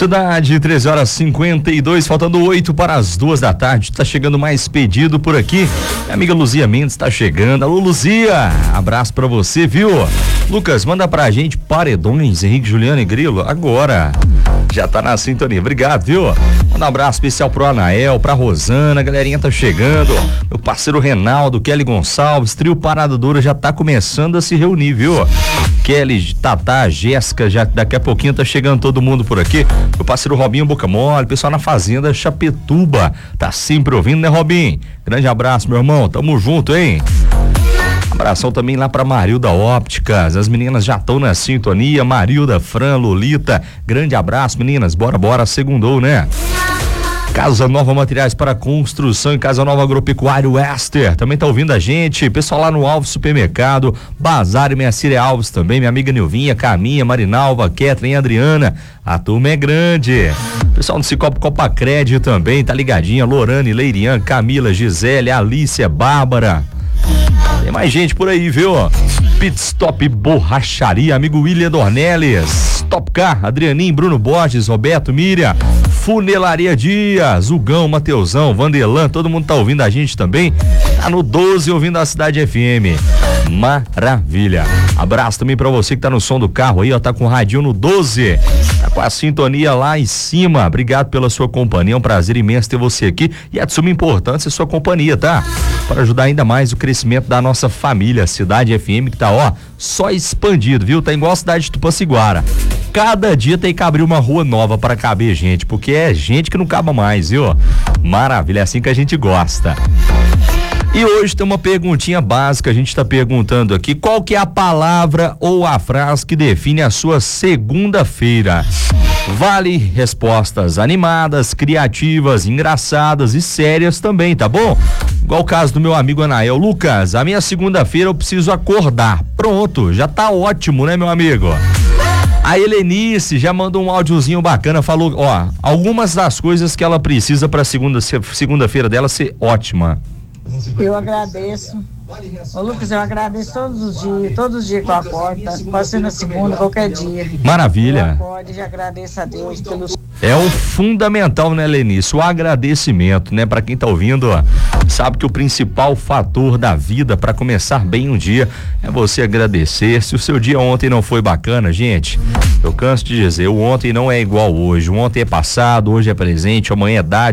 Cidade, 13h52, faltando 8 para as 2 da tarde. Tá chegando mais pedido por aqui. Minha amiga Luzia Mendes tá chegando. Alô, Luzia, abraço pra você, viu? Lucas, manda pra gente Paredões, Henrique, Juliano e Grilo, agora. Já tá na sintonia, obrigado, viu? Manda um abraço especial pro Anael, pra Rosana, a galerinha tá chegando. Meu parceiro Reinaldo, Kelly Gonçalves, trio Parada Dura já tá começando a se reunir, viu? Kelly, Tatá, Jéssica, já daqui a pouquinho tá chegando todo mundo por aqui. Meu parceiro Robinho Boca Mole, pessoal na Fazenda Chapetuba, tá sempre ouvindo, né, Robinho? Grande abraço, meu irmão, tamo junto, hein? Abração também lá pra Marilda Ópticas, as meninas já estão na sintonia, Marilda, Fran, Lolita, grande abraço, meninas, bora, segundou, né? Casa Nova Materiais para Construção e Casa Nova Agropecuário Ester, também tá ouvindo a gente, pessoal lá no Alves Supermercado, Bazar e minha Círia Alves também, minha amiga Nilvinha, Caminha, Marinalva, Kathleen, Adriana, a turma é grande. Pessoal do Cicobi Copacred também, tá ligadinha, Lorane, Leirian, Camila, Gisele, Alícia, Bárbara. Tem mais gente por aí, viu? Pit Stop Borracharia, amigo William Dornelles, Top Car, Adrianinho, Bruno Borges, Roberto, Miriam, Funelaria Dias, Zugão, Mateusão, Vanderlan, todo mundo tá ouvindo a gente também, tá no 12 ouvindo a Cidade FM, maravilha. Abraço também pra você que tá no som do carro aí, ó, tá com o radinho no 12, tá com a sintonia lá em cima, obrigado pela sua companhia, é um prazer imenso ter você aqui e é de suma importância a sua companhia, tá? Para ajudar ainda mais o crescimento da nossa família, Cidade FM, que tá, ó, só expandido, viu? Tá igual a cidade de Tupaciguara. Cada dia tem que abrir uma rua nova para caber gente, porque é gente que não cabe mais, viu? Maravilha, é assim que a gente gosta. E hoje tem uma perguntinha básica, a gente tá perguntando aqui, qual que é a palavra ou a frase que define a sua segunda-feira? Vale respostas animadas, criativas, engraçadas e sérias também, tá bom? Igual o caso do meu amigo Anael. Lucas, a minha segunda-feira eu preciso acordar. Pronto, já tá ótimo, né, meu amigo? A Helenice já mandou um áudiozinho bacana, falou, ó, algumas das coisas que ela precisa pra segunda-feira dela ser ótima. Eu agradeço. Ô Lucas, eu agradeço todos os dias que eu acordo, tá? Pode ser na segunda, qualquer dia. Maravilha. Eu acordo e já agradeço a Deus pelos... É o fundamental, né, Lenice? O agradecimento, né? Pra quem tá ouvindo, ó, sabe que o principal fator da vida pra começar bem um dia é você agradecer. Se o seu dia ontem não foi bacana, gente, eu canso de dizer, o ontem não é igual ao hoje. O ontem é passado, hoje é presente, amanhã é dádiva.